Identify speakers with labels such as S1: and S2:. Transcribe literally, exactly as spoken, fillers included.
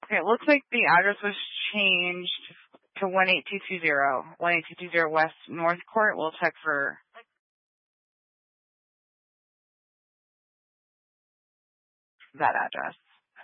S1: Okay, it looks like the address was changed to one eight two two zero. one eight two two zero West North Court. We'll check for that address.